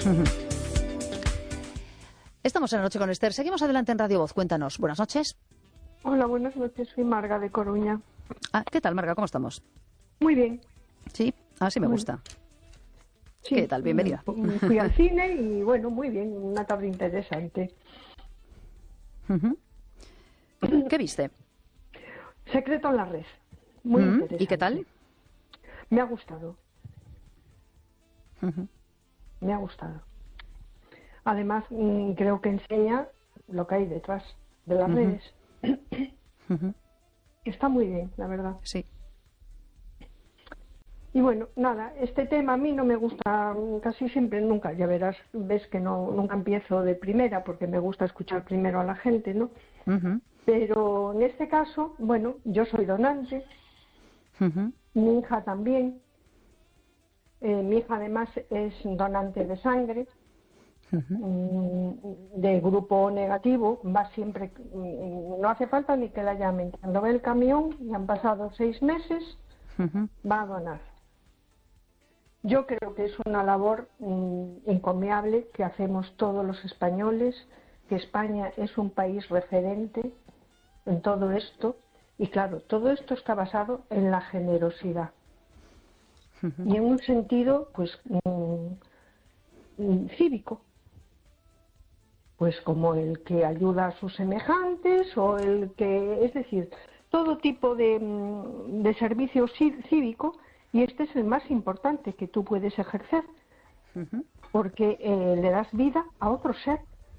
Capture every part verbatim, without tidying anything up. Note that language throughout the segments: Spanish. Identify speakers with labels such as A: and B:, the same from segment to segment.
A: Uh-huh. Estamos en La Noche con Esther. Seguimos adelante en Radio Voz. Cuéntanos. Buenas noches.
B: Hola, buenas noches. Soy Marga de Coruña.
A: Ah, ¿qué tal, Marga? ¿Cómo estamos?
B: Muy bien.
A: Sí, así me gusta.
B: Sí,
A: ¿Qué tal? Bienvenida.
B: Fui al cine y, bueno, muy bien. Una tarde interesante.
A: Uh-huh. ¿Qué viste?
B: Secreto en la red. Muy
A: uh-huh.
B: interesante.
A: ¿Y qué tal?
B: Me ha gustado.
A: Uh-huh.
B: Me ha gustado. Además, creo que enseña lo que hay detrás de las uh-huh. redes.
A: Uh-huh.
B: Está muy bien, la verdad.
A: Sí.
B: Y bueno, nada, este tema a mí no me gusta casi siempre, nunca, ya verás, ves que no nunca empiezo de primera porque me gusta escuchar primero a la gente, ¿no?
A: Uh-huh.
B: Pero en este caso, bueno, yo soy donante,
A: uh-huh.
B: mi hija también, eh, mi hija además es donante de sangre, uh-huh. de grupo negativo, va siempre, no hace falta ni que la llamen, cuando ve el camión, y han pasado seis meses,
A: uh-huh.
B: va a donar. Yo creo que es una labor mmm, encomiable que hacemos todos los españoles, que España es un país referente en todo esto, y claro, todo esto está basado en la generosidad. Uh-huh. Y en un sentido, pues, mmm, cívico. Pues como el que ayuda a sus semejantes, o el que, es decir, todo tipo de, de servicio cívico. Y este es el más importante que tú puedes ejercer, uh-huh. porque eh, le das vida a otro ser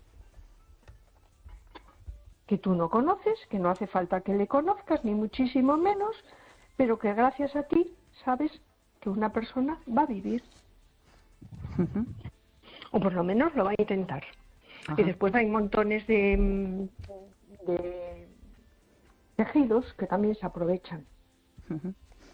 B: que tú no conoces, que no hace falta que le conozcas, ni muchísimo menos, pero que gracias a ti sabes que una persona va a vivir. Uh-huh. O por lo menos lo va a intentar. Uh-huh. Y después hay montones de, de tejidos que también se aprovechan. Uh-huh.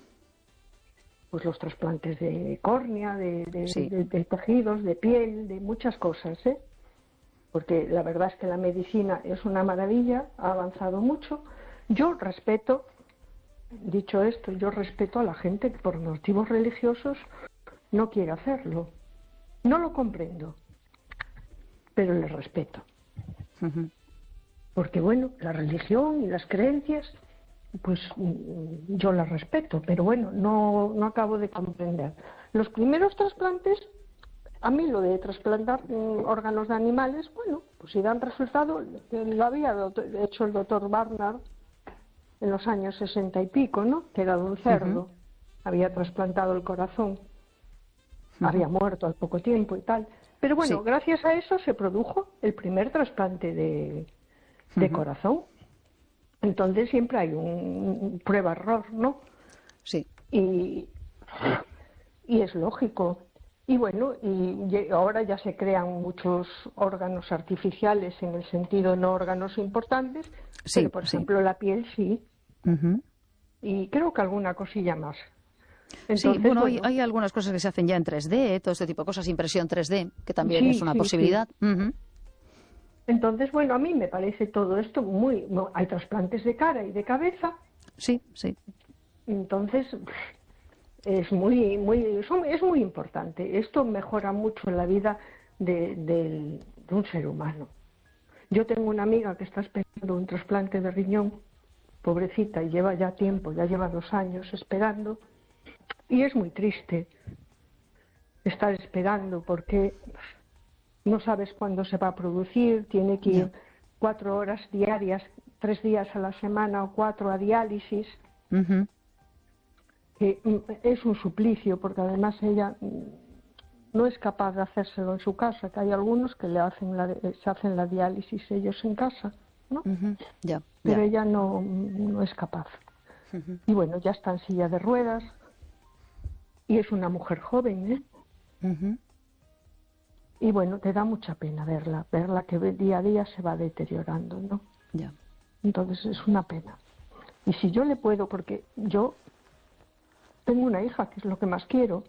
B: Pues los trasplantes de córnea, de, de,
A: sí.
B: de, de tejidos, de piel, de muchas cosas, ¿eh? Porque la verdad es que la medicina es una maravilla, ha avanzado mucho. Yo respeto, dicho esto, yo respeto a la gente que por motivos religiosos no quiere hacerlo. No lo comprendo, pero le respeto.
A: Uh-huh.
B: Porque bueno, la religión y las creencias, pues yo las respeto, pero bueno, no, no acabo de comprender. Los primeros trasplantes, a mí lo de trasplantar mm, órganos de animales, bueno, pues si dan resultado, lo había hecho el doctor Barnard en los años sesenta y pico, ¿no? Que era de un cerdo, uh-huh. había trasplantado el corazón, uh-huh. había muerto al poco tiempo y tal. Pero bueno, sí. gracias a eso se produjo el primer trasplante de, de uh-huh. corazón. Entonces siempre hay un, un prueba-error, ¿no?
A: Sí.
B: Y, y es lógico. Y bueno, y ahora ya se crean muchos órganos artificiales en el sentido no órganos importantes,
A: sí,
B: pero por
A: sí.
B: ejemplo la piel sí.
A: Uh-huh.
B: Y creo que alguna cosilla más.
A: Entonces, sí, bueno, bueno hay, hay algunas cosas que se hacen ya en tres D, todo este tipo de cosas, impresión tres D, que también
B: sí,
A: es una
B: sí,
A: posibilidad.
B: Sí.
A: Uh-huh.
B: Entonces, bueno, a mí me parece todo esto muy... Hay trasplantes de cara y de cabeza.
A: Sí, sí.
B: Entonces, es muy, muy, es muy importante. Esto mejora mucho la vida de, de, de un ser humano. Yo tengo una amiga que está esperando un trasplante de riñón, pobrecita, y lleva ya tiempo, ya lleva dos años esperando. Y es muy triste estar esperando porque... no sabes cuándo se va a producir, tiene que ir no. cuatro horas diarias, tres días a la semana o cuatro a diálisis,
A: uh-huh.
B: que es un suplicio porque además ella no es capaz de hacérselo en su casa, que hay algunos que le hacen la, se hacen la diálisis ellos en casa, ¿no?
A: Uh-huh. yeah,
B: Pero
A: yeah.
B: ella no, no es capaz.
A: Uh-huh.
B: Y bueno, ya está en silla de ruedas y es una mujer joven, ¿eh?
A: Uh-huh.
B: Y bueno, te da mucha pena verla, verla que día a día se va deteriorando, ¿no?
A: Ya.
B: Entonces es una pena. Y si yo le puedo, porque yo tengo una hija, que es lo que más quiero,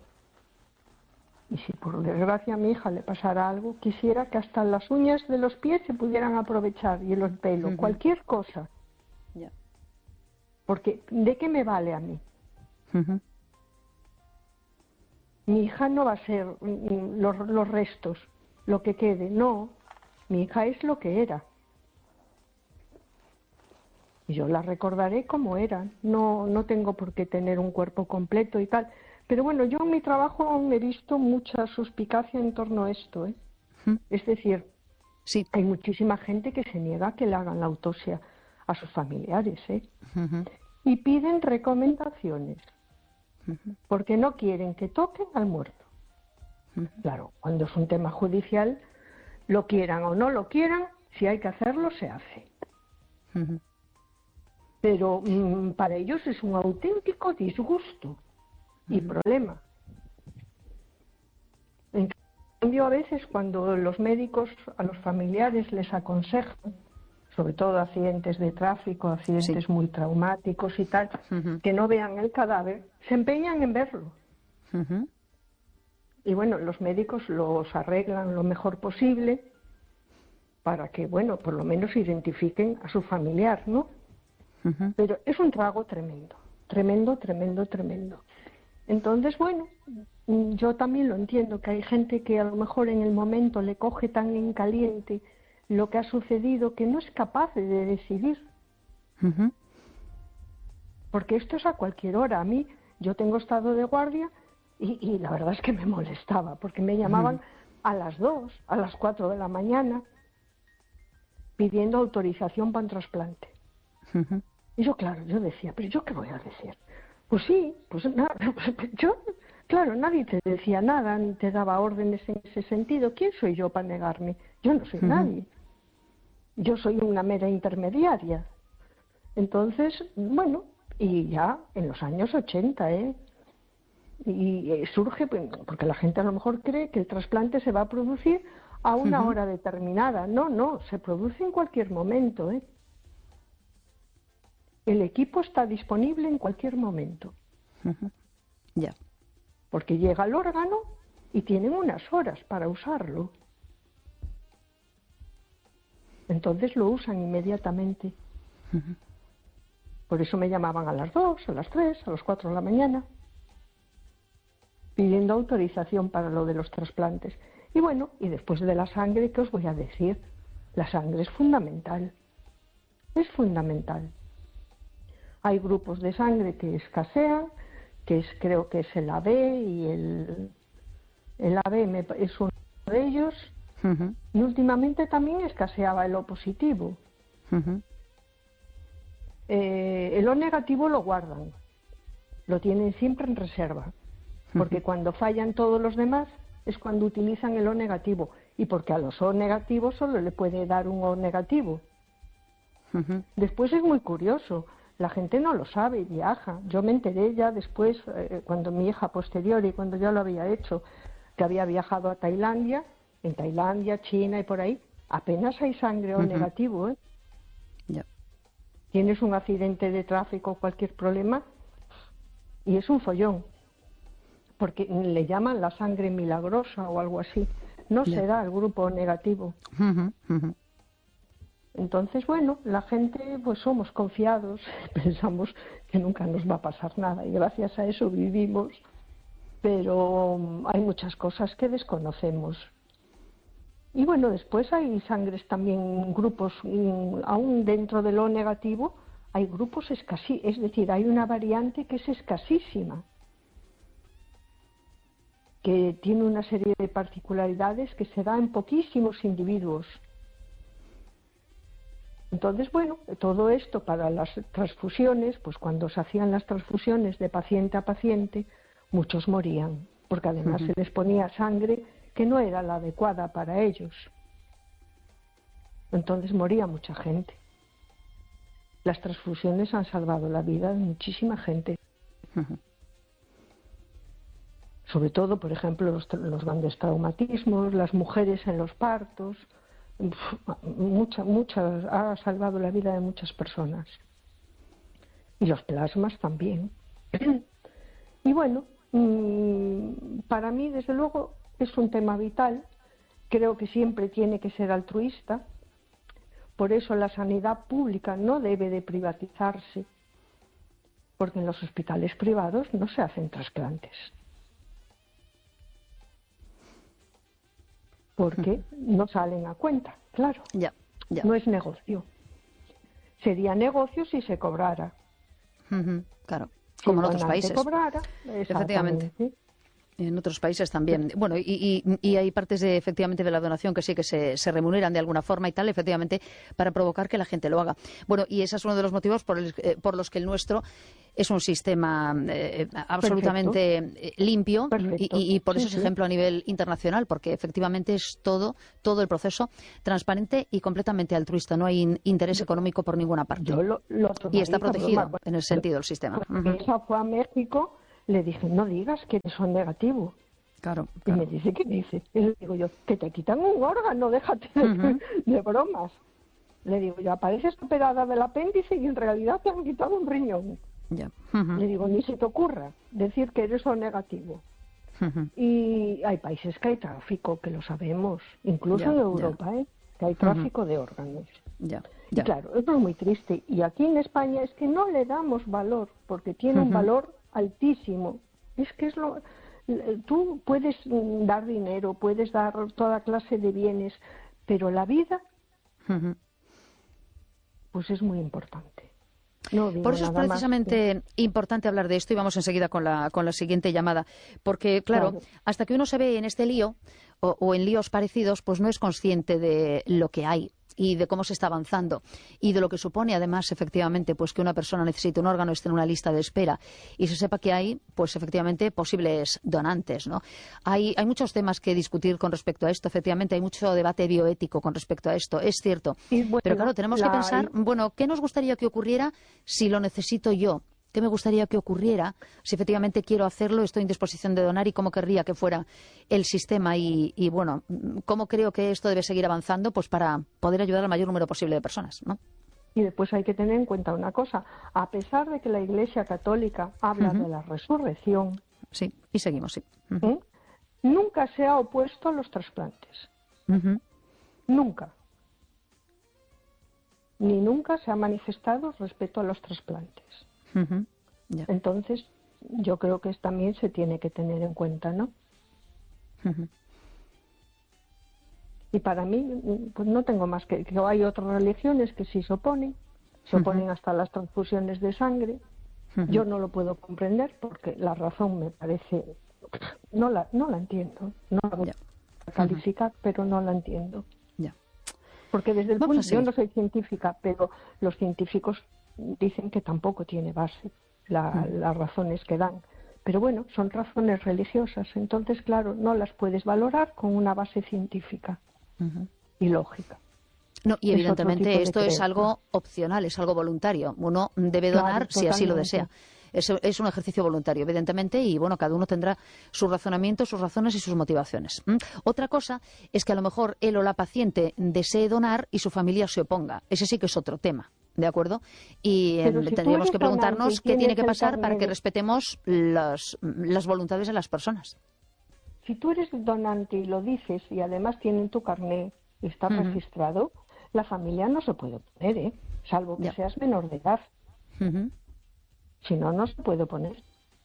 B: y si por desgracia a mi hija le pasara algo, quisiera que hasta las uñas de los pies se pudieran aprovechar, y el pelo, uh-huh. cualquier cosa.
A: Ya.
B: Porque, ¿de qué me vale a mí?
A: Uh-huh.
B: mi hija no va a ser los, los restos, lo que quede, no, mi hija es lo que era. Y yo la recordaré como era, no, no tengo por qué tener un cuerpo completo y tal. Pero bueno, yo en mi trabajo aún he visto mucha suspicacia en torno a esto, ¿eh?
A: ¿Mm?
B: Es decir,
A: sí.
B: hay muchísima gente que se niega a que le hagan la autopsia a sus familiares, ¿eh?
A: Uh-huh.
B: Y piden recomendaciones,
A: uh-huh.
B: porque no quieren que toquen al muerto. Uh-huh. Claro, cuando es un tema judicial, lo quieran o no lo quieran, si hay que hacerlo, se hace.
A: Uh-huh.
B: Pero mmm, para ellos es un auténtico disgusto y uh-huh. problema. En cambio, a veces cuando los médicos a los familiares les aconsejan, sobre todo accidentes de tráfico, accidentes sí. muy traumáticos y tal, uh-huh. que no vean el cadáver, se empeñan en verlo. Uh-huh. Y bueno, los médicos los arreglan lo mejor posible para que, bueno, por lo menos identifiquen a su familiar, ¿no? Uh-huh. Pero es un trago tremendo, tremendo, tremendo, tremendo. Entonces, bueno, yo también lo entiendo, que hay gente que a lo mejor en el momento le coge tan en caliente lo que ha sucedido que no es capaz de decidir. Uh-huh. Porque esto es a cualquier hora. A mí, yo tengo estado de guardia y, y la verdad es que me molestaba, porque me llamaban uh-huh. a las dos, a las cuatro de la mañana, pidiendo autorización para un trasplante. Uh-huh. Y yo, claro, yo decía, ¿pero yo qué voy a decir? Pues sí, pues nada, yo, claro, nadie te decía nada, ni te daba órdenes en ese sentido. ¿Quién soy yo para negarme? Yo no soy uh-huh. nadie. Yo soy una mera intermediaria. Entonces, bueno, y ya en los años ochenta, ¿eh? Y, y surge, porque la gente a lo mejor cree que el trasplante se va a producir a una uh-huh. hora determinada. No, no, se produce en cualquier momento, ¿eh? El equipo está disponible en cualquier momento.
A: Uh-huh. Ya. Yeah.
B: Porque llega el órgano y tienen unas horas para usarlo. Entonces lo usan inmediatamente. Uh-huh. Por eso me llamaban a las dos, a las tres, a las cuatro de la mañana, pidiendo autorización para lo de los trasplantes. Y bueno, y después de la sangre, ¿qué os voy a decir? La sangre es fundamental. Es fundamental. Hay grupos de sangre que escasean, que es, creo que es el A B y el, el A B me, es uno de ellos. Uh-huh. Y últimamente también escaseaba el O positivo. Uh-huh. Eh, el O negativo lo guardan, lo tienen siempre en reserva, porque uh-huh. cuando fallan todos los demás es cuando utilizan el O negativo, y porque a los O negativos solo le puede dar un O negativo. Uh-huh. Después es muy curioso, la gente no lo sabe, viaja. Yo me enteré ya después, eh, cuando mi hija posterior y cuando yo lo había hecho, que había viajado a Tailandia. En Tailandia, China y por ahí, apenas hay sangre O uh-huh. negativo, ¿eh? Yeah. Tienes un accidente de tráfico o cualquier problema y es un follón, porque le llaman la sangre milagrosa o algo así. No yeah. se da el grupo negativo. Uh-huh. Uh-huh. Entonces, bueno, la gente, pues somos confiados, pensamos que nunca nos va a pasar nada y gracias a eso vivimos, pero hay muchas cosas que desconocemos. Y bueno, después hay sangres también, grupos, aún dentro del O negativo, hay grupos escasí, es decir, hay una variante que es escasísima, que tiene una serie de particularidades que se da en poquísimos individuos. Entonces, bueno, todo esto para las transfusiones, pues cuando se hacían las transfusiones de paciente a paciente, muchos morían, porque además uh-huh. se les ponía sangre que no era la adecuada para ellos. Entonces moría mucha gente. Las transfusiones han salvado la vida de muchísima gente. Uh-huh. Sobre todo, por ejemplo, los, los grandes traumatismos, las mujeres en los partos, mucha, muchas, ha salvado la vida de muchas personas. Y los plasmas también. Y bueno, para mí, desde luego, es un tema vital, creo que siempre tiene que ser altruista, por eso la sanidad pública no debe de privatizarse, porque en los hospitales privados no se hacen trasplantes. porque uh-huh. no salen a cuenta, claro.
A: Ya, ya.
B: No es negocio. Sería negocio si se cobrara.
A: Uh-huh. Claro,
B: si
A: como en otros países.
B: Cobrara,
A: efectivamente. En otros países también. Sí. Bueno, y, y, y hay partes de, efectivamente, de la donación que sí que se, se remuneran de alguna forma y tal, efectivamente, para provocar que la gente lo haga. Bueno, y ese es uno de los motivos por, el, eh, por los que el nuestro es un sistema eh, absolutamente Perfecto. limpio Perfecto. Y, y por eso sí, es ejemplo sí. a nivel internacional, porque efectivamente es todo, todo el proceso transparente y completamente altruista. No hay in, interés yo, económico por ninguna parte.
B: Yo lo, lo
A: y está protegido bueno, en el sentido del sistema.
B: Mi hija fue a México. Le dije, no digas que son negativos.
A: Claro, claro.
B: Y me dice, ¿qué dice? Y le digo yo, que te quitan un órgano, déjate de, uh-huh. de bromas. Le digo yo, apareces operada del apéndice y en realidad te han quitado un riñón.
A: Yeah. Uh-huh.
B: Le digo, ni se te ocurra decir que eres o negativo.
A: Uh-huh.
B: Y hay países que hay tráfico, que lo sabemos, incluso yeah, en Europa, yeah. ¿eh? Que hay tráfico uh-huh. de órganos.
A: Yeah,
B: y
A: yeah.
B: claro, eso es muy triste. Y aquí en España es que no le damos valor, porque tiene uh-huh. un valor altísimo. Es que es lo... Tú puedes dar dinero, puedes dar toda clase de bienes, pero la vida,
A: uh-huh.
B: pues es muy importante. No digo
A: Por eso es precisamente
B: más.
A: importante hablar de esto y vamos enseguida con la, con la siguiente llamada. Porque, claro, claro, hasta que uno se ve en este lío o, o en líos parecidos, pues no es consciente de lo que hay y de cómo se está avanzando y de lo que supone además efectivamente pues que una persona necesite un órgano, esté en una lista de espera y se sepa que hay pues efectivamente posibles donantes, ¿no? Hay, hay muchos temas que discutir con respecto a esto, efectivamente hay mucho debate bioético con respecto a esto, es cierto,
B: bueno,
A: pero claro, tenemos
B: la...
A: que pensar, bueno, ¿qué nos gustaría que ocurriera si lo necesito yo? ¿Qué me gustaría que ocurriera si efectivamente quiero hacerlo, estoy en disposición de donar y cómo querría que fuera el sistema? Y, y bueno, ¿cómo creo que esto debe seguir avanzando pues para poder ayudar al mayor número posible de personas, ¿no?
B: Y después hay que tener en cuenta una cosa. A pesar de que la Iglesia Católica habla uh-huh. de la resurrección...
A: Sí, y seguimos, sí.
B: Uh-huh. ¿eh? Nunca se ha opuesto a los trasplantes.
A: Uh-huh.
B: Nunca. Ni nunca se ha manifestado respecto a los trasplantes.
A: Uh-huh. Yeah.
B: Entonces, yo creo que también se tiene que tener en cuenta, ¿no?
A: Uh-huh.
B: Y para mí, pues no tengo más que... que hay otras religiones que sí se oponen, se oponen uh-huh. hasta las transfusiones de sangre. Uh-huh. Yo no lo puedo comprender porque la razón me parece... No la, no la entiendo, no la voy yeah. a calificar, uh-huh. pero no la entiendo.
A: Yeah.
B: Porque desde el Vamos punto... Yo no soy científica, pero los científicos... dicen que tampoco tiene base la, mm. las razones que dan. Pero bueno, son razones religiosas. Entonces, claro, no las puedes valorar con una base científica
A: uh-huh.
B: y lógica.
A: No, y
B: es
A: evidentemente esto es algo opcional, es algo voluntario. Uno debe donar claro, si así lo desea. Es, es un ejercicio voluntario, evidentemente, y bueno, cada uno tendrá sus razonamientos, sus razones y sus motivaciones. ¿Mm? Otra cosa es que a lo mejor él o la paciente desee donar y su familia se oponga. Ese sí que es otro tema. ¿De acuerdo? Y eh, si tendríamos que preguntarnos qué tiene que pasar para que respetemos las, las voluntades de las personas.
B: Si tú eres donante y lo dices y además tienen tu carnet y está uh-huh. registrado, la familia no se puede oponer, ¿eh? Salvo que ya. seas menor de edad.
A: Uh-huh.
B: Si no, no se puede oponer.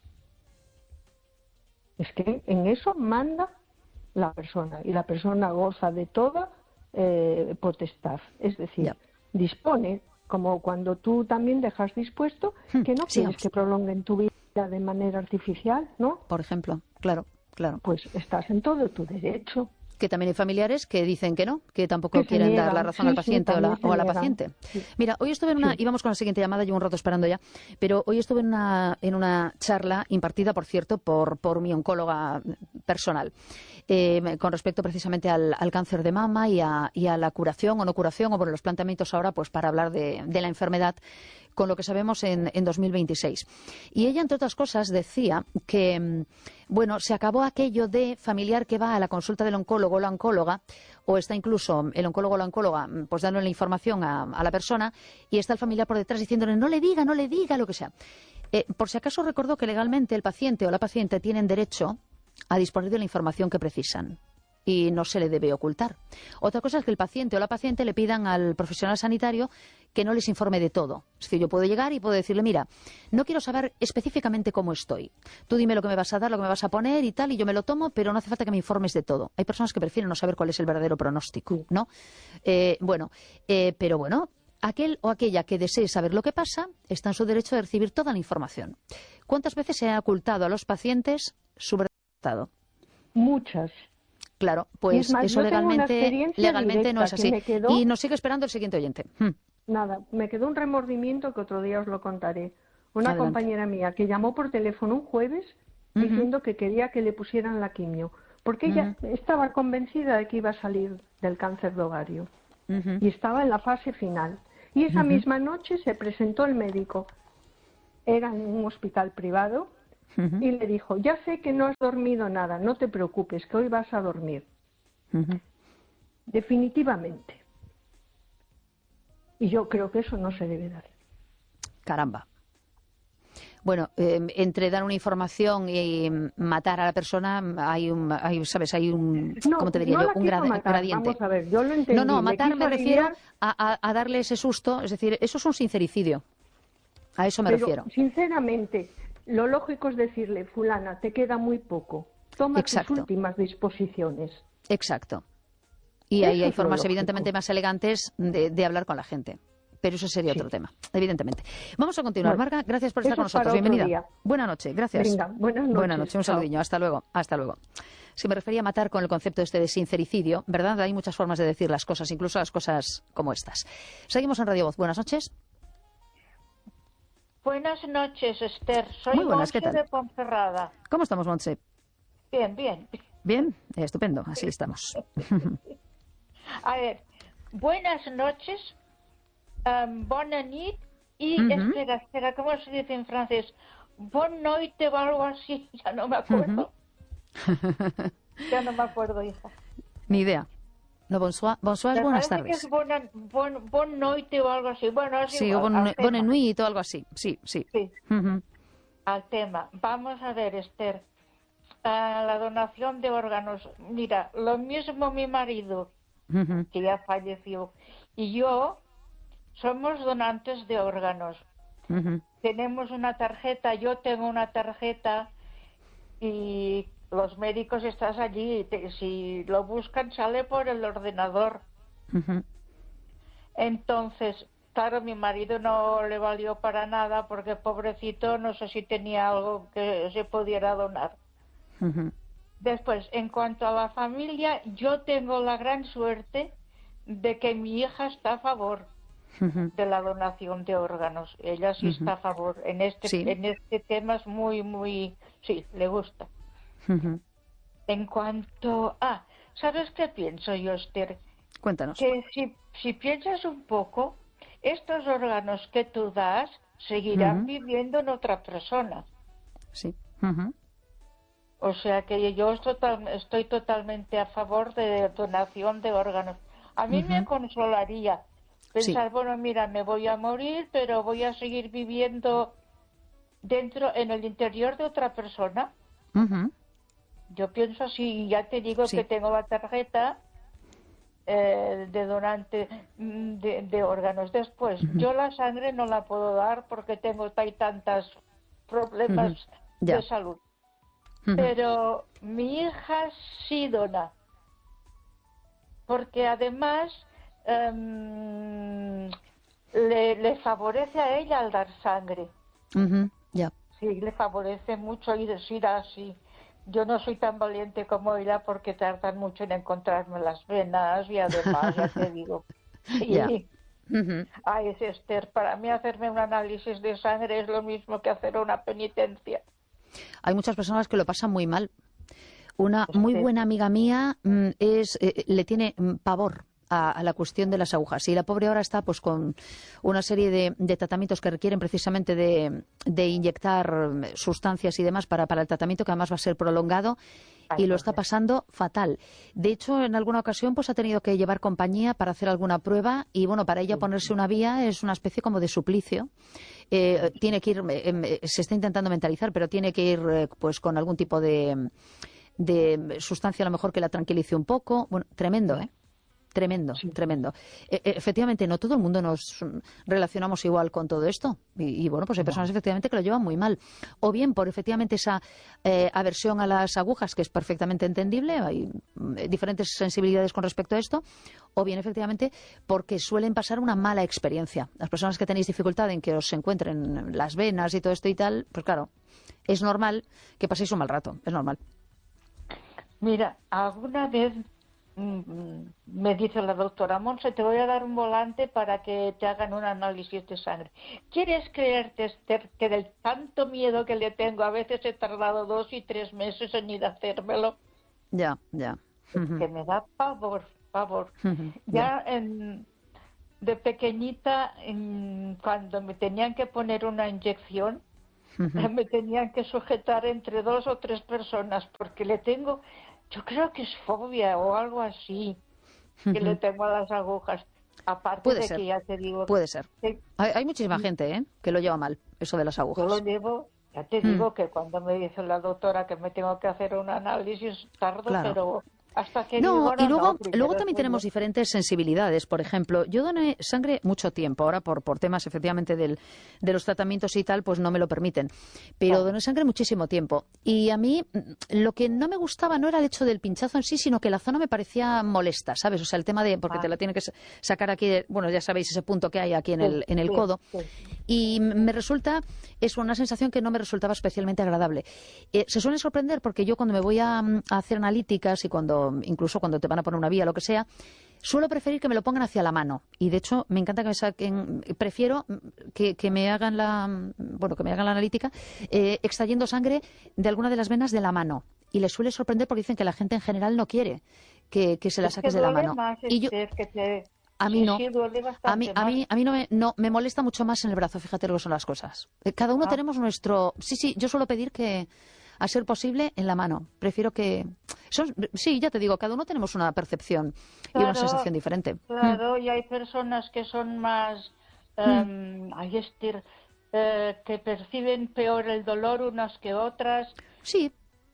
B: Es que en eso manda la persona y la persona goza de toda eh, potestad. Es decir, ya. dispone... Como cuando tú también dejas dispuesto que no
A: sí,
B: quieres que prolonguen tu vida de manera artificial, ¿no?
A: Por ejemplo, claro, claro.
B: Pues estás en todo tu derecho.
A: Que también hay familiares que dicen que no, que tampoco que quieren dar la razón
B: sí,
A: al paciente
B: sí,
A: o, la, o a la
B: niegan.
A: paciente.
B: Sí.
A: Mira, hoy estuve en una,
B: sí.
A: íbamos con la siguiente llamada, llevo un rato esperando ya, pero hoy estuve en una, en una charla impartida, por cierto, por, por mi oncóloga personal, eh, con respecto precisamente al, al cáncer de mama y a, y a la curación o no curación, o bueno, los planteamientos ahora pues para hablar de, de la enfermedad con lo que sabemos en, en dos mil veintiséis. Y ella, entre otras cosas, decía que, bueno, se acabó aquello de familiar que va a la consulta del oncólogo o la oncóloga, o está incluso el oncólogo o la oncóloga pues dándole la información a, a la persona, y está el familiar por detrás diciéndole no le diga, no le diga, lo que sea. Eh, por si acaso recordó que legalmente el paciente o la paciente tienen derecho a disponer de la información que precisan. y no se le debe ocultar. Otra cosa es que el paciente o la paciente le pidan al profesional sanitario que no les informe de todo. Es decir, yo puedo llegar y puedo decirle, mira, no quiero saber específicamente cómo estoy. Tú dime lo que me vas a dar, lo que me vas a poner y tal, y yo me lo tomo, pero no hace falta que me informes de todo. Hay personas que prefieren no saber cuál es el verdadero pronóstico, ¿no? Eh, bueno, eh, pero bueno, aquel o aquella que desee saber lo que pasa está en su derecho de recibir toda la información. ¿Cuántas veces se ha ocultado a los pacientes su verdadero estado?
B: Muchas.
A: Claro, pues
B: más,
A: eso legalmente, legalmente no es así.
B: Quedó...
A: Y nos sigue esperando el siguiente oyente. Hmm.
B: Nada, me quedó un remordimiento que otro día os lo contaré. Una
A: Adelante.
B: compañera mía que llamó por teléfono un jueves uh-huh. diciendo que quería que le pusieran la quimio, porque ella uh-huh. estaba convencida de que iba a salir del cáncer de ovario uh-huh. y estaba en la fase final. Y esa uh-huh. misma noche se presentó el médico. Era en un hospital privado. Uh-huh. Y le dijo, ya sé que no has dormido nada, no te preocupes, que hoy vas a dormir. Uh-huh. Definitivamente. Y yo creo que eso no se debe dar.
A: Caramba. Bueno, eh, entre dar una información y matar a la persona hay un, hay, ¿sabes? Hay un,
B: no,
A: ¿cómo te diría
B: no
A: yo? Un grad,
B: matar,
A: gradiente.
B: Vamos a ver, yo lo entendí.
A: No, no, matar me, me refiero
B: aliviar...
A: a, a, a darle ese susto, es decir, eso es un sincericidio. A eso me
B: Pero,
A: refiero.
B: Sinceramente, lo lógico es decirle, fulana, te queda muy poco. Toma
A: Exacto.
B: tus últimas disposiciones.
A: Exacto. Y
B: eso
A: ahí hay
B: es
A: formas
B: lógico.
A: Evidentemente más elegantes de, de hablar con la gente. Pero eso sería sí. otro tema, evidentemente. Vamos a continuar. Bueno, Marga, gracias por estar con nosotros. Bienvenida. Buenas noches, gracias.
B: Venga, buenas noches.
A: Buenas noches, un saludillo. Hasta luego. Hasta luego. Si me refería a matar con el concepto este de sincericidio, ¿verdad? Hay muchas formas de decir las cosas, incluso las cosas como estas. Seguimos en Radio Voz. Buenas noches.
C: Buenas noches, Esther. Soy
A: Muy buenas,
C: Montse
A: ¿qué tal?
C: de Ponferrada.
A: ¿Cómo estamos, Montse?
C: Bien, bien.
A: Bien, estupendo, así estamos.
C: A ver, buenas noches, um, bonne nuit y,
A: Uh-huh.
C: espera, espera, ¿cómo se dice en francés? Bonne noite o algo así, ya no me acuerdo.
A: Uh-huh.
C: Ya no me acuerdo, hija.
A: Ni idea. No, bonsoir, bonsoir es
C: Me
A: buenas
C: parece
A: tardes.
C: que es bonne, bon, bon noite o algo así. Bueno, es
A: Sí,
C: igual,
A: o bon,
C: al
A: bonne
C: tema.
A: nuit o algo así. Sí, sí.
C: Sí,
A: Uh-huh.
C: al tema. Vamos a ver, Esther. A la donación de órganos. Mira, lo mismo mi marido,
A: Uh-huh.
C: que ya falleció, y yo somos donantes de órganos.
A: Uh-huh.
C: Tenemos una tarjeta, yo tengo una tarjeta y los médicos estás allí. Te, si lo buscan sale por el ordenador.
A: Uh-huh.
C: Entonces, claro, mi marido no le valió para nada porque pobrecito no sé si tenía algo que se pudiera donar.
A: Uh-huh.
C: Después, en cuanto a la familia, yo tengo la gran suerte de que mi hija está a favor
A: Uh-huh.
C: de la donación de órganos. Ella sí
A: Uh-huh.
C: está a favor. En este,
A: Sí.
C: en este tema es muy, muy... Sí, le gusta.
A: Uh-huh.
C: En cuanto... Ah, ¿sabes qué pienso yo, Esther?
A: Cuéntanos.
C: Que si, si piensas un poco, estos órganos que tú das seguirán
A: Uh-huh.
C: viviendo en otra persona.
A: Sí. Uh-huh.
C: O sea que yo estoy, total, estoy totalmente a favor de donación de órganos. A mí uh-huh. me consolaría pensar, sí. bueno, mira, me voy a morir, pero voy a seguir viviendo dentro, en el interior de otra persona.
A: Uh-huh.
C: Yo pienso así, ya te digo sí. que tengo la tarjeta eh, de donante de, de órganos. Después, uh-huh. yo la sangre no la puedo dar porque tengo hay tantos problemas uh-huh. de salud. Uh-huh. Pero mi hija sí dona. Porque además um, le, le favorece a ella al dar sangre.
A: Uh-huh. Yeah.
C: Sí, le favorece mucho y decir así. Yo no soy tan valiente como ella porque tardan mucho en encontrarme las venas y además, ya te digo. Y,
A: yeah. uh-huh.
C: Ay, es Esther, para mí hacerme un análisis de sangre es lo mismo que hacer una penitencia.
A: Hay muchas personas que lo pasan muy mal. Una muy buena amiga mía es eh, le tiene pavor a, a la cuestión de las agujas y la pobre ahora está pues con una serie de, de tratamientos que requieren precisamente de, de inyectar sustancias y demás para, para el tratamiento, que además va a ser prolongado. Ay, y lo está pasando fatal. De hecho, en alguna ocasión pues ha tenido que llevar compañía para hacer alguna prueba y bueno, para ella ponerse una vía es una especie como de suplicio. Eh, tiene que ir, eh, se está intentando mentalizar, pero tiene que ir eh, pues con algún tipo de de sustancia a lo mejor que la tranquilice un poco. Bueno, tremendo, ¿eh? Tremendo, sí. tremendo. E efectivamente, no todo el mundo nos relacionamos igual con todo esto. Y, y bueno, pues hay personas efectivamente que lo llevan muy mal. O bien por efectivamente esa eh, aversión a las agujas, que es perfectamente entendible, hay diferentes sensibilidades con respecto a esto, o bien efectivamente porque suelen pasar una mala experiencia. Las personas que tenéis dificultad en que os encuentren las venas y todo esto y tal, pues claro, es normal que paséis un mal rato, es normal.
C: Mira, alguna vez me dice la doctora: Monse, te voy a dar un volante para que te hagan un análisis de sangre. ¿Quieres creerte, Esther, que del tanto miedo que le tengo, a veces he tardado dos y tres meses en ir a hacérmelo?
A: Ya, ya.
C: Uh-huh. Que me da pavor, pavor. Uh-huh. Ya en, de pequeñita, en, cuando me tenían que poner una inyección, uh-huh. me tenían que sujetar entre dos o tres personas, porque le tengo... Yo creo que es fobia o algo así que uh-huh. le tengo a las agujas. Aparte
A: Puede
C: de
A: ser.
C: que ya te digo...
A: Puede ser.
C: Que,
A: hay, hay muchísima gente ¿eh? que lo lleva mal, eso de las agujas.
C: Yo lo llevo, ya te uh-huh. digo que cuando me dice la doctora que me tengo que hacer un análisis, tardo,
A: claro.
C: pero... Hasta que
A: no,
C: digo,
A: y luego,
C: no,
A: luego también tenemos diferentes sensibilidades. Por ejemplo, yo doné sangre mucho tiempo. Ahora, por, por temas, efectivamente, del, de los tratamientos y tal, pues no me lo permiten. Pero doné sangre muchísimo tiempo. Y a mí, lo que no me gustaba no era el hecho del pinchazo en sí, sino que la zona me parecía molesta, ¿sabes? O sea, el tema de... Porque ah. te la tiene que sacar aquí, bueno, ya sabéis ese punto que hay aquí en el, en el codo. Sí, sí. Y me resulta... Es una sensación que no me resultaba especialmente agradable. Eh, se suele sorprender porque yo cuando me voy a, a hacer analíticas y cuando incluso cuando te van a poner una vía, lo que sea, suelo preferir que me lo pongan hacia la mano. Y de hecho, me encanta que me saquen, prefiero que, que me hagan la, bueno, que me hagan la analítica eh, extrayendo sangre de alguna de las venas de la mano. Y les suele sorprender porque dicen que la gente en general no quiere que, que se la saques de la mano.
C: Más,
A: y yo,
C: que te...
A: A mí
C: sí,
A: no.
C: Sí,
A: a mí, a mí, a mí no, me, no me molesta mucho más en el brazo, fíjate lo que son las cosas. Cada uno ah. tenemos nuestro... Sí, sí, yo suelo pedir que, a ser posible, en la mano. Prefiero que... Son... Sí, ya te digo, cada uno tenemos una percepción
C: claro,
A: y una sensación diferente.
C: Claro, mm. y hay personas que son más... Um, mm. hay estir, eh, que perciben peor el dolor unas que otras.
A: Sí.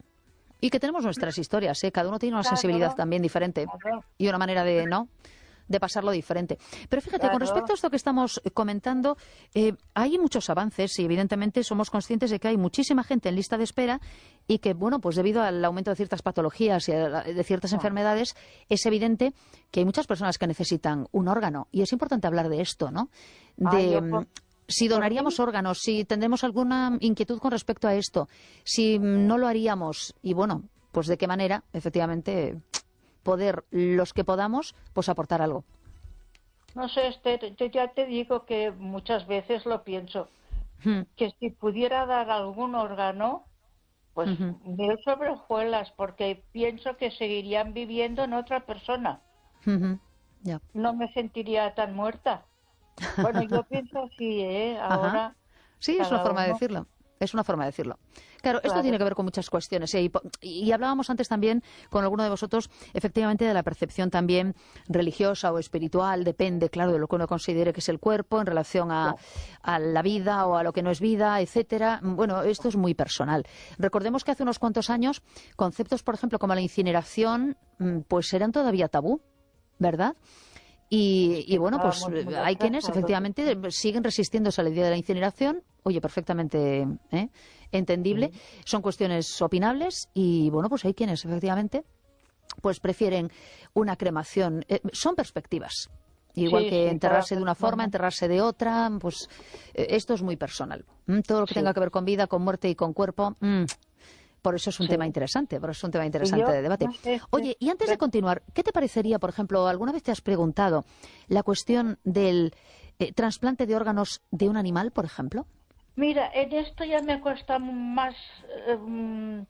A: Y que tenemos nuestras historias, ¿eh? Cada uno tiene una
C: claro,
A: sensibilidad también diferente.
C: Claro.
A: Y una manera de... ¿no? de pasarlo diferente. Pero fíjate, claro. con respecto a esto que estamos comentando, eh, hay muchos avances y evidentemente somos conscientes de que hay muchísima gente en lista de espera y que, bueno, pues debido al aumento de ciertas patologías y de ciertas claro. enfermedades, es evidente que hay muchas personas que necesitan un órgano. Y es importante hablar de esto, ¿no? De... Ay, yo... Si donaríamos órganos, si tendremos alguna inquietud con respecto a esto, si no lo haríamos y, bueno, pues de qué manera, efectivamente... poder, los que podamos, pues aportar algo.
C: No sé, Esther, yo ya te digo que muchas veces lo pienso, hmm. que si pudiera dar algún órgano, pues uh-huh. mil sobre hojuelas, porque pienso que seguirían viviendo en otra persona.
A: Uh-huh. Yeah.
C: No me sentiría tan muerta. Bueno, yo pienso así, ¿eh? Ahora...
A: Ajá. Sí, es una forma uno... de decirlo. Es una forma de decirlo. Claro, esto claro. tiene que ver con muchas cuestiones. ¿eh? Y, y hablábamos antes también con alguno de vosotros, efectivamente, de la percepción también religiosa o espiritual, depende, claro, de lo que uno considere que es el cuerpo en relación a, a la vida o a lo que no es vida, etcétera. Bueno, esto es muy personal. Recordemos que hace unos cuantos años, conceptos, por ejemplo, como la incineración, pues eran todavía tabú, ¿verdad? Y, y bueno, pues hay quienes efectivamente siguen resistiéndose a la idea de la incineración. Oye, perfectamente ¿eh? entendible. Sí. Son cuestiones opinables y bueno, pues hay quienes efectivamente pues prefieren una cremación. Eh, son perspectivas. Igual sí, que sí, enterrarse claro, de una forma, enterrarse de otra, pues eh, esto es muy personal. ¿Mm? Todo lo que sí. tenga que ver con vida, con muerte y con cuerpo... Mm. Por eso es un sí. tema interesante, por eso es un tema interesante
C: yo,
A: de debate.
C: No sé,
A: Oye, y antes de continuar, ¿qué te parecería, por ejemplo, alguna vez te has preguntado la cuestión del eh, trasplante de órganos de un animal, por ejemplo?
C: Mira, en esto ya me cuesta más, eh,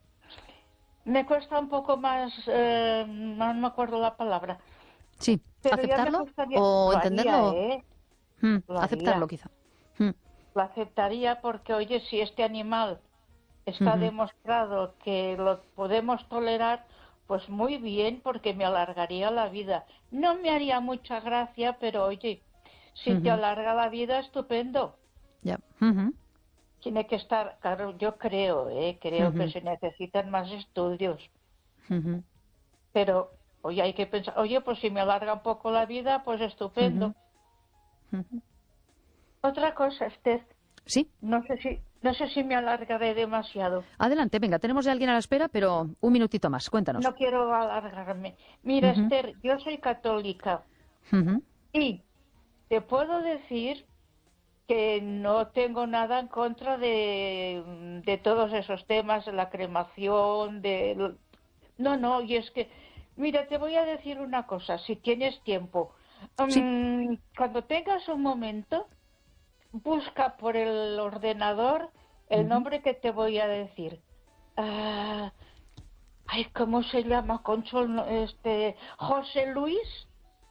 C: me cuesta un poco más, eh, no me acuerdo la palabra.
A: Sí,
C: pero
A: aceptarlo
C: gustaría,
A: o
C: lo
A: entenderlo.
C: Haría, ¿eh?
A: Hmm,
C: lo
A: aceptarlo, quizá. Hmm.
C: Lo aceptaría porque, oye, si este animal está uh-huh. demostrado que lo podemos tolerar, pues muy bien, porque me alargaría la vida. No me haría mucha gracia, pero oye, si uh-huh. te alarga la vida, estupendo.
A: Ya. Yeah. Uh-huh.
C: Tiene que estar, claro, yo creo, eh, creo
A: uh-huh.
C: que se necesitan más estudios.
A: Uh-huh.
C: Pero, oye, hay que pensar, oye, pues si me alarga un poco la vida, pues estupendo.
A: Uh-huh. Uh-huh.
C: Otra cosa, Esther.
A: Sí.
C: No sé si, no sé si me alargaré demasiado.
A: Adelante, venga, tenemos a alguien a la espera, pero un minutito más, cuéntanos.
C: No quiero alargarme. Mira,
A: Uh-huh.
C: Esther, yo soy católica.
A: Uh-huh.
C: Y te puedo decir que no tengo nada en contra de, de todos esos temas, de la cremación, de... No, no, y es que, mira, te voy a decir una cosa, si tienes tiempo.
A: Sí.
C: Um, cuando tengas un momento, busca por el ordenador el
A: Uh-huh.
C: nombre que te voy a decir. Uh, ay, ¿cómo se llama? Conchol, este, José Luis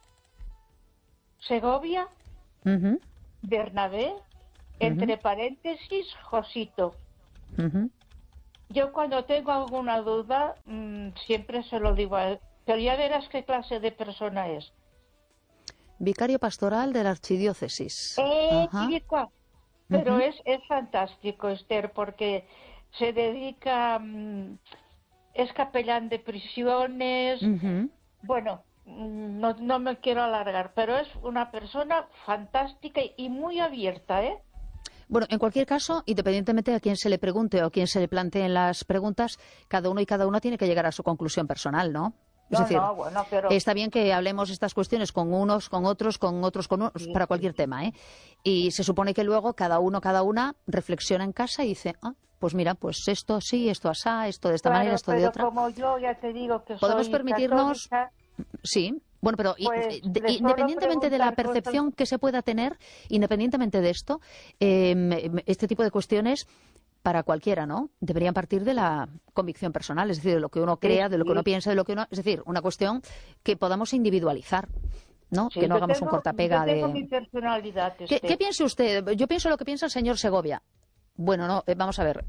C: Segovia.
A: Uh-huh.
C: Bernabé, entre
A: uh-huh.
C: paréntesis, Josito.
A: Uh-huh.
C: Yo cuando tengo alguna duda, mmm, siempre se lo digo a él, pero ya verás qué clase de persona es.
A: Vicario pastoral de la archidiócesis.
C: Eh,
A: Ajá.
C: chica, pero
A: Uh-huh.
C: es, es fantástico, Esther, porque se dedica, mmm, es capellán de prisiones,
A: Uh-huh.
C: bueno, no, no me quiero alargar, pero es una persona fantástica y muy abierta, ¿eh?
A: Bueno, en cualquier caso, independientemente de a quién se le pregunte o a quién se le planteen las preguntas, cada uno y cada una tiene que llegar a su conclusión personal, ¿no? Es
C: No,
A: decir,
C: no, bueno, pero...
A: está bien que hablemos estas cuestiones con unos, con otros, con otros, con unos,
C: Sí,
A: para cualquier
C: sí.
A: tema, ¿eh? Y se supone que luego cada uno, cada una reflexiona en casa y dice, ah, pues mira, pues esto sí, esto asá, esto de esta
C: Claro,
A: manera, esto de
C: pero
A: otra.
C: como yo ya te digo que
A: Podemos
C: soy
A: permitirnos...
C: católica,
A: Sí, bueno, pero i-
C: pues
A: de-
C: le suelo
A: independientemente de la
C: preguntar cosas.
A: percepción que se pueda tener, independientemente de esto, eh, este tipo de cuestiones para cualquiera, ¿no? Deberían partir de la convicción personal, es decir, de lo que uno
C: Sí,
A: crea, de lo que uno
C: sí,
A: piensa, de lo que uno, es decir, una cuestión que podamos individualizar, ¿no?
C: sí,
A: Que no
C: yo
A: hagamos un
C: tengo, yo
A: cortapega
C: tengo mi
A: de...
C: personalidad,
A: ¿Qué, qué
C: este.
A: piensa usted? Yo pienso lo que piensa el señor Segovia. Bueno, no, eh, vamos a ver.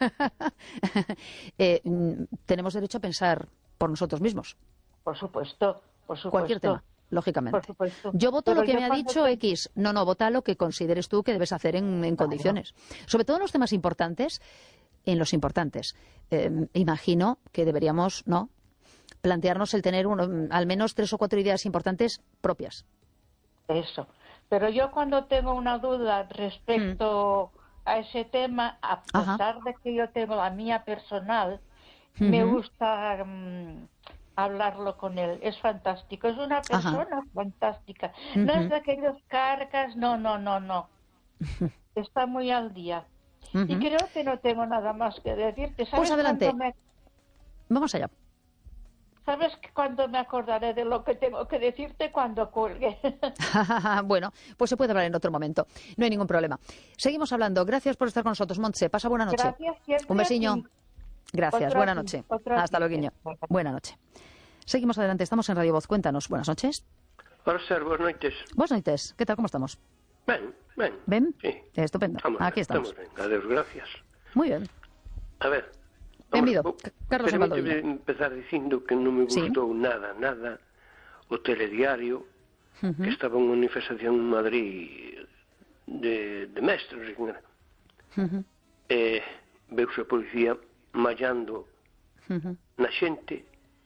A: Eh, mm, tenemos derecho a pensar por nosotros mismos.
C: Por supuesto, por supuesto.
A: Cualquier tema,
C: Por
A: lógicamente.
C: supuesto.
A: Yo voto
C: Pero
A: lo que
C: yo
A: me ha
C: cuando
A: dicho
C: te-
A: X. No, no, vota lo que consideres tú que debes hacer en, en
C: Claro.
A: condiciones. Sobre todo en los temas importantes, en los importantes. Eh, imagino que deberíamos, ¿no?, plantearnos el tener uno, al menos tres o cuatro ideas importantes propias.
C: Eso. Pero yo cuando tengo una duda respecto a ese tema, a
A: Ajá.
C: pesar de que yo tengo la mía personal, me
A: Ujú.
C: gusta mm, hablarlo con él. Es fantástico. Es una
A: Ajá.
C: persona fantástica. No es
A: Ujú.
C: de aquellos carcas, no, no, no, no. Está muy al día. Y
A: Ujú.
C: creo que no tengo nada más que decirte. ¿Sabes
A: Pues adelante.
C: cuándo me,
A: Vamos allá.
C: ¿Sabes cuándo me acordaré de lo que tengo que decirte? Cuando cuelgue.
A: Bueno, pues se puede hablar en otro momento. No hay ningún problema. Seguimos hablando. Gracias por estar con nosotros, Montse. Pasa buena noche.
C: Gracias siempre
A: Un
C: a
A: besiño.
C: ti.
A: Gracias.
C: Otro
A: Buena
C: a ti,
A: noche.
C: otro a
A: Hasta
C: ti.
A: luego, guiño. Buena noche. Seguimos adelante. Estamos en Radio Voz. Cuéntanos. Buenas noches.
D: Ora, ser, boas noites.
A: Buenas noches. ¿Qué tal? ¿Cómo estamos?
D: Ben, ben.
A: ¿Ven?
D: Sí.
A: Estupendo.
D: Estamos
A: Aquí
D: ben,
A: estamos.
D: estamos ben. Adeus, gracias.
A: Muy bien.
D: A ver.
A: Benvido.
D: vou-
A: C- Carlos
D: permíteme
A: Baldoviño.
D: empezar dicindo que non me
A: Sí.
D: gustou nada, nada o telediario
A: Ujú.
D: que estaba en unha manifestación en Madrid de, de mestres, etcétera.
A: Ujú.
D: E veuse a policía mallando
A: Ujú.
D: na xente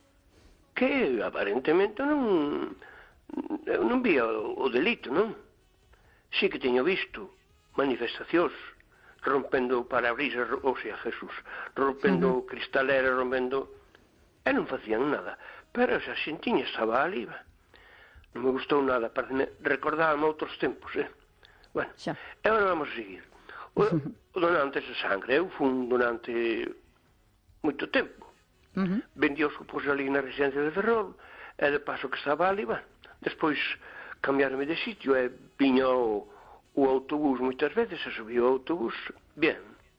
D: que aparentemente non eu non vía o, o delito, non? Si que teño visto manifestacións rompendo parabrisas, ou sea, Jesús, rompendo uh -huh. cristaleras, rompendo... E non facían nada. Pero esa xentiña estaba ali, va. Non me gustou nada, pareceme, recordábame outros tempos, eh? Bueno,
A: Xa.
D: e agora vamos a seguir. O, o donante de sangre, eu fun durante moito tempo.
A: Ujú.
D: Vendió supos ali na residencia de Ferrol, e de paso que estaba ali, va. Despois cambiarme de sitio, e viña o, o autobús moitas veces, e subiu o autobús, bien.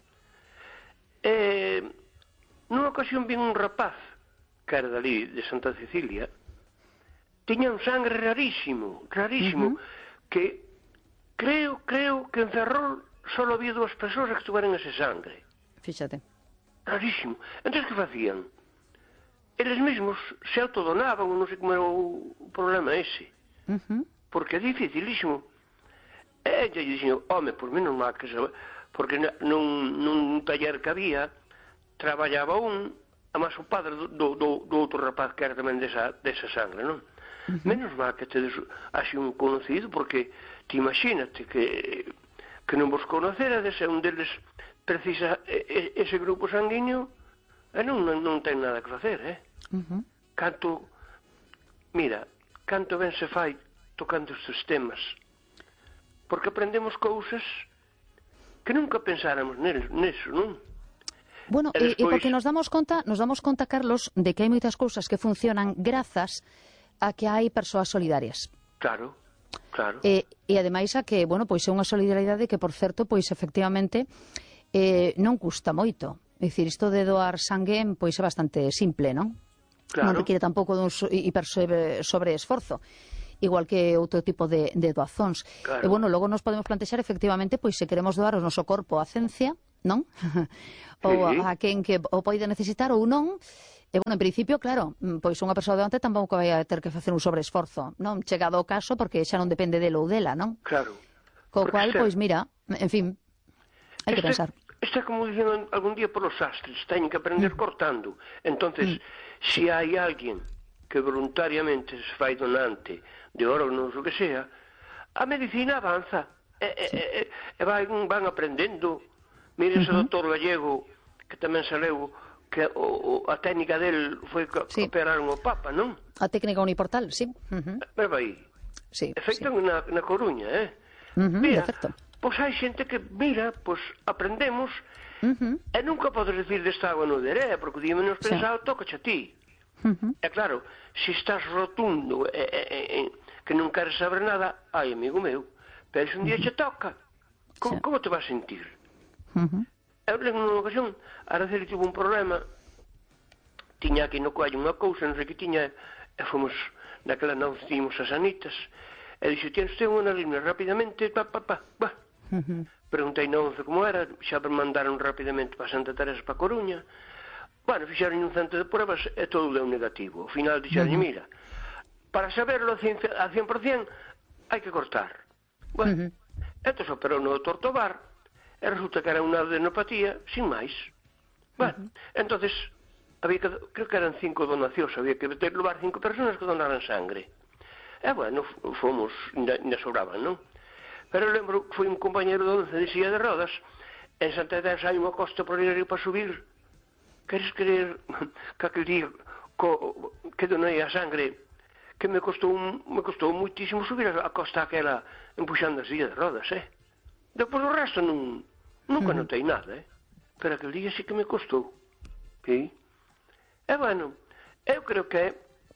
D: E nunha ocasión vin un rapaz, que era dali, de Santa Cecilia, tiña un sangre rarísimo, rarísimo, uh -huh. que creo, creo que en Ferrol só había dúas persoas que tuveran ese sangre.
A: Fíxate.
D: Rarísimo. Entón, que facían? Eles mesmos se autodonaban, non sei como era o problema ese.
A: Uh -huh.
D: Porque é dificilísimo. E lle dixen, home, por menos mal que se... Porque nun, nun taller que había, traballaba un, además o padre do, do, do outro rapaz que era tamén desa, desa sangre, non? Uh-huh. Menos mal que tedes así un conocido, porque ti imagínate que, que non vos conocerades, e un deles precisa ese grupo sanguíneo, e non, non, non ten nada que facer, eh? Uh-huh. Canto, mira, canto ben se fai tocando estes temas, porque aprendemos cousas que nunca pensáramos neso, non?
A: Bueno, e, despois... e porque nos damos conta, nos damos conta, Carlos, de que hai moitas cousas que funcionan grazas a que hai persoas solidarias.
D: Claro, claro.
A: E, e ademais a que, bueno, pois é unha solidariedade que, por certo, pois efectivamente eh, non custa moito. É dicir, isto de doar sangue, pois é bastante simple, non?
D: Claro.
A: Non requiere tampouco dun hiper sobre esforzo, igual que outro tipo de, de doazóns.
D: Claro.
A: E, bueno, logo nos podemos plantexar, efectivamente, pois se queremos doar o noso corpo a ciencia, non? Ou
D: sí.
A: a, a quen que o poida necesitar ou non. E, bueno, en principio, claro, pois unha persoa doante tampouco vai a ter que facer un sobreesforzo, non? Chegado o caso, porque xa non depende dele ou dela, non?
D: Claro.
A: Co cual, este... pois mira, en fin, hai que
D: este,
A: pensar.
D: Isto é como dicen algún día polos sastres, teñen que aprender mm. cortando. Entonces, mm. se hai alguén que voluntariamente se fai donante de órganos ou que sea, a medicina avanza e, sí. e, e, e van, van aprendendo. Mire ese uh-huh. doutor gallego que tamén saleu que o, o, a técnica del foi que sí. operaron o Papa, non?
A: A técnica uniportal, sí. Uh-huh.
D: Pero vai,
A: sí,
D: efecto
A: sí.
D: na, na Coruña, eh?
A: Uh-huh,
D: mira,
A: pois
D: hai xente que, mira, pois aprendemos
A: uh-huh.
D: e nunca podes decir desta agua no deré, porque o día menos
A: sí.
D: pensado tocache a ti.
A: Uh-huh.
D: E claro, se estás rotundo e, e, e, que non queres saber nada, ai, amigo meu, pero se un día uh-huh. che toca, como, sí. como te vas a sentir?
A: Uh-huh.
D: Eu lembro nunha ocasión, a Araceli tivo un problema, tiña aquí no coallo unha cousa, non sei que tiña, e fomos, naquela non tiñamos as anitas, e dixo, tienes usted unha línea rapidamente, pa, pa, pa, pa. Uh-huh. Preguntei na once como era, xa me mandaron rapidamente para Santa Teresa, para Coruña. Bueno, fixeron un centro de pruebas e todo deu negativo. Ao final dixeron, uh-huh. mira, para saberlo a cien por cien hai que cortar. Bueno, uh-huh. entón operou no doutor Tobar, e resulta que era unha adenopatía sin máis. Bueno, uh-huh. entonces había que, creo que eran cinco donacións, había que levar cinco personas que donaran sangre. E bueno, fomos, ainda, ainda sobraban, non? Pero lembro que foi un compañero de once de silla de rodas, en Santa Teresa hai unha costa por ir para subir. Queres creer que aquel día co, que donei a sangre, que me costou, me costou muitísimo subir a costa aquela empuxando a silla de rodas, eh? Depois o resto non, nunca uh-huh. notei nada, eh? Pero aquel día sí que me costou. Sí? E bueno, eu creo que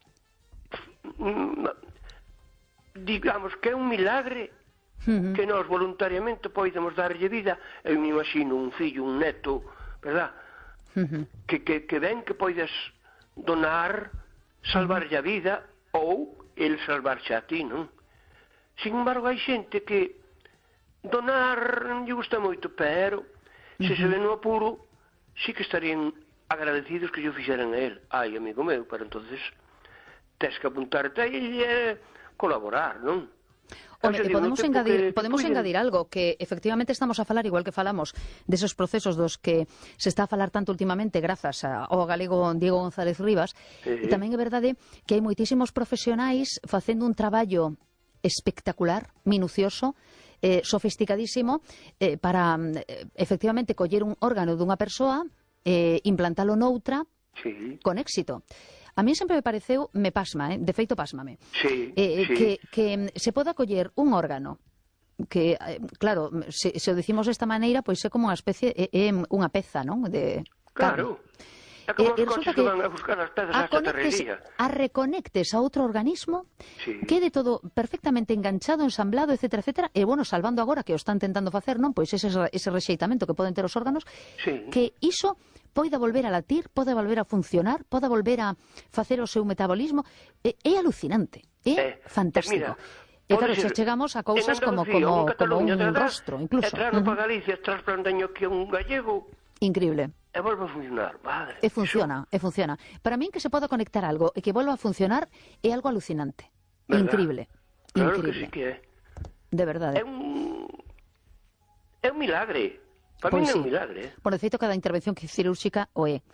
D: digamos que é un milagre uh-huh. que nós voluntariamente podemos darlle vida. Eu me imagino un fillo, un neto, verdad? Uh-huh. Que, que, que ven que podes donar, salvarlle a vida ou el salvarche a ti, non? Sin embargo, hai xente que donar non lle gusta moito, pero se uh-huh. se ven no apuro, sí que estarían agradecidos que yo fixeran a él. Ai, amigo meu, pero entonces tes que apuntarte e eh, colaborar, non?
A: Home, e podemos engadir, podemos engadir algo, que efectivamente estamos a falar, igual que falamos desos procesos dos que se está a falar tanto últimamente grazas ao galego Diego González Rivas, sí. E tamén é verdade que hai moitísimos profesionais facendo un traballo espectacular, minucioso, eh, sofisticadísimo, eh, para eh, efectivamente coller un órgano dunha persoa, eh, implantalo noutra, sí. con éxito. A mí sempre me pareceu, me pasma, eh? de feito pasmame,
D: sí,
A: eh,
D: sí.
A: Que, que se poda coller un órgano que, eh, claro, se, se o decimos desta maneira, pois é como unha especie, é, é unha peza, non? De
D: claro. É como os coches que van a buscar as pezas á chatarrería.
A: A reconectes a outro organismo, sí. quede todo perfectamente enganchado, ensamblado, etcétera, etcétera, e, bueno, salvando agora que o están tentando facer, non? Pois ese, ese rexeitamento que poden ter os órganos,
D: sí.
A: que iso poida volver a latir, poda volver a funcionar, poda volver a facer o seu metabolismo. É, é alucinante, é eh, fantástico. Eh, mira, e claro, xa chegamos a cousas como, como, como un rostro, incluso.
D: E trano uh-huh. para Galicia, trasplantaño que un gallego.
A: Increíble.
D: E volve a funcionar, madre.
A: E funciona, e funciona. Para min que se poda conectar algo e que volva a funcionar é algo alucinante. ¿Verdad? Increíble.
D: Claro
A: Increíble.
D: que sí que é.
A: De verdade.
D: É un... é un milagre. Para
A: pois
D: mí é
A: sí.
D: un milagre. Eh?
A: Por de feito, cada intervención cirúrxica o é.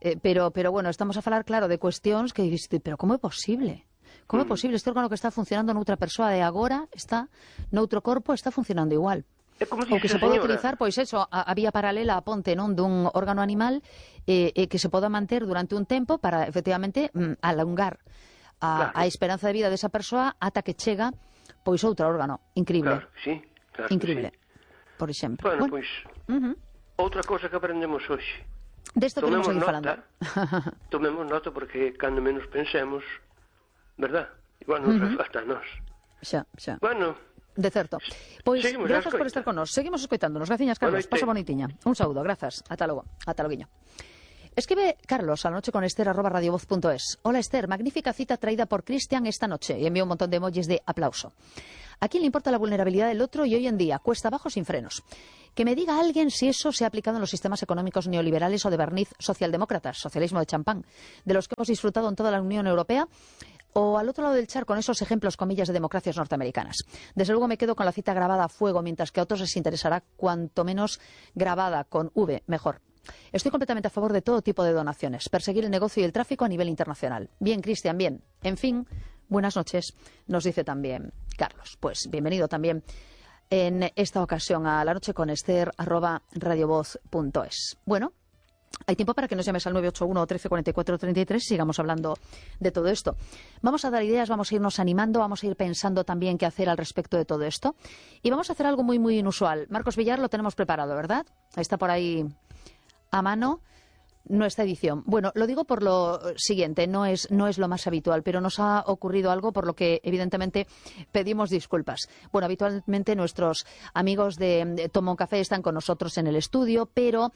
A: eh, pero, pero bueno, estamos a falar, claro, de cuestións que dices, pero como é posible? Como é posible? Este órgano que está funcionando noutra persoa de agora está noutro corpo, está funcionando igual.
D: É como
A: O que se
D: dice a
A: pode
D: señora.
A: utilizar, pois eso, a, a vía paralela a ponte non dun órgano animal eh, eh, que se poda manter durante un tempo para, efectivamente, mm, alongar a,
D: Claro.
A: a esperanza de vida desa persoa ata que chega pois outro órgano. Increíble.
D: Claro, sí, claro que
A: Increíble.
D: sí.
A: Por exemplo.
D: Bueno,
A: Bueno,
D: pois,
A: ujú.
D: outra cosa que aprendemos hoxe.
A: Desto queremos
D: Tomemos
A: seguir falando.
D: nota, tomemos nota porque cando menos pensemos, verdad? Igual nos afasta a nós.
A: Xa, xa.
D: Bueno,
A: De certo. Pois,
D: Seguimos
A: grazas
D: a
A: por
D: escoita.
A: estar con nós. Seguimos escoitándonos. Graciñas, Carlos.
D: Boa noite.
A: Pasa bonitiña. Un saúdo, grazas. Ata logo. Ata loguiño. Escribe Carlos a la noche con Esther arroba radiovoz punto es. Hola Esther, magnífica cita traída por Cristian esta noche. Y envío un montón de emojis de aplauso. ¿A quién le importa la vulnerabilidad del otro y hoy en día? Cuesta abajo sin frenos. Que me diga alguien si eso se ha aplicado en los sistemas económicos neoliberales o de barniz socialdemócratas, socialismo de champán, de los que hemos disfrutado en toda la Unión Europea, o al otro lado del charco con esos ejemplos, comillas, de democracias norteamericanas. Desde luego me quedo con la cita grabada a fuego, mientras que a otros les interesará cuanto menos grabada con V, mejor. Estoy completamente a favor de todo tipo de donaciones, perseguir el negocio y el tráfico a nivel internacional. Bien, Cristian, bien. En fin, buenas noches, nos dice también Carlos. Pues bienvenido también en esta ocasión a la noche con Esther arroba radiovoz punto es. Bueno, hay tiempo para que nos llames al nueve ocho uno, trece, cuarenta y cuatro, treinta y tres y sigamos hablando de todo esto. Vamos a dar ideas, vamos a irnos animando, vamos a ir pensando también qué hacer al respecto de todo esto. Y vamos a hacer algo muy, muy inusual. Marcos Villar lo tenemos preparado, ¿verdad? Está por ahí a mano nuestra edición. Bueno, lo digo por lo siguiente, no es, no es lo más habitual, pero nos ha ocurrido algo por lo que evidentemente pedimos disculpas. Bueno, habitualmente nuestros amigos de, de Toma un Café están con nosotros en el estudio, pero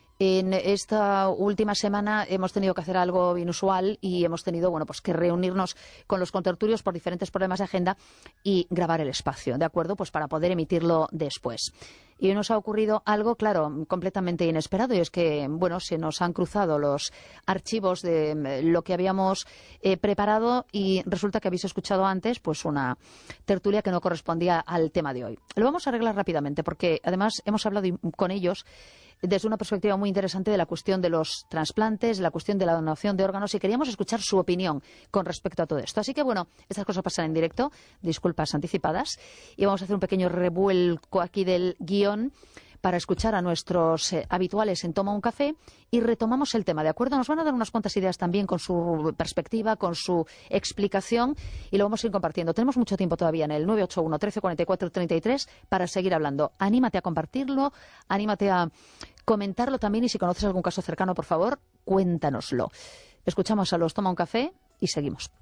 A: en esta última semana hemos tenido que hacer algo inusual y hemos tenido, bueno, pues que reunirnos con los contertulios por diferentes problemas de agenda y grabar el espacio, ¿de acuerdo? Pues para poder emitirlo después. Y hoy nos ha ocurrido algo, claro, completamente inesperado, y es que, bueno, se nos han cruzado los archivos de lo que habíamos eh, preparado y resulta que habéis escuchado antes, pues una tertulia que no correspondía al tema de hoy. Lo vamos a arreglar rápidamente porque, además, hemos hablado con ellos desde una perspectiva muy interesante de la cuestión de los trasplantes, de la cuestión de la donación de órganos, y queríamos escuchar su opinión con respecto a todo esto. Así que, bueno, estas cosas pasan en directo, disculpas anticipadas, y vamos a hacer un pequeño revuelco aquí del guión para escuchar a nuestros eh, habituales en Toma un Café y retomamos el tema, ¿de acuerdo? Nos van a dar unas cuantas ideas también con su perspectiva, con su explicación, y lo vamos a ir compartiendo. Tenemos mucho tiempo todavía en el nueve ocho uno, trece, cuarenta y cuatro, treinta y tres para seguir hablando. Anímate a compartirlo, anímate a comentarlo también, y si conoces algún caso cercano, por favor, cuéntanoslo. Escuchamos a los Toma un Café y seguimos.